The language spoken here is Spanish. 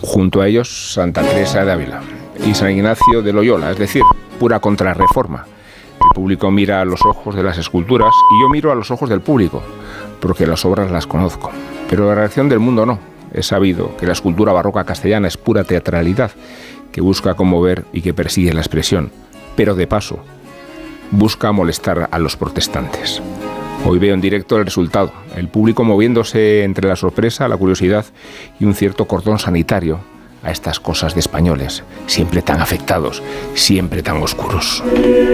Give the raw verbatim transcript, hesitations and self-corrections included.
Junto a ellos, Santa Teresa de Ávila y San Ignacio de Loyola, es decir, pura contrarreforma. El público mira a los ojos de las esculturas y yo miro a los ojos del público, porque las obras las conozco. Pero la reacción del mundo no. Es sabido que la escultura barroca castellana es pura teatralidad, que busca conmover y que persigue la expresión, pero de paso busca molestar a los protestantes. Hoy veo en directo el resultado, el público moviéndose entre la sorpresa, la curiosidad y un cierto cordón sanitario a estas cosas de españoles, siempre tan afectados, siempre tan oscuros.